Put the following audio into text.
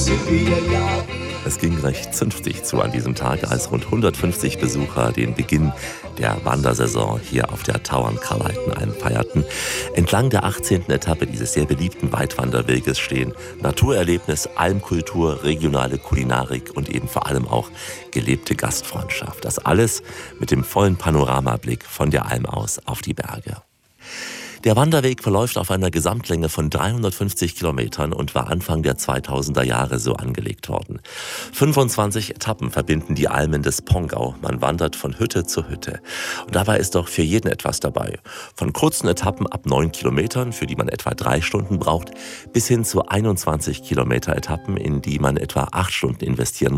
Es ging recht zünftig zu an diesem Tag, als rund 150 Besucher den Beginn der Wandersaison hier auf der Tauern-Carleiten feierten. Entlang der 18. Etappe dieses sehr beliebten Weitwanderweges stehen Naturerlebnis, Almkultur, regionale Kulinarik und eben vor allem auch gelebte Gastfreundschaft. Das alles mit dem vollen Panoramablick von der Alm aus auf die Berge. Der Wanderweg verläuft auf einer Gesamtlänge von 350 Kilometern und war Anfang der 2000er Jahre so angelegt worden. 25 Etappen verbinden die Almen des Pongau. Man wandert von Hütte zu Hütte. Und dabei ist doch für jeden etwas dabei. Von kurzen Etappen ab 9 Kilometern, für die man etwa 3 Stunden braucht, bis hin zu 21 Kilometer Etappen, in die man etwa 8 Stunden investieren muss.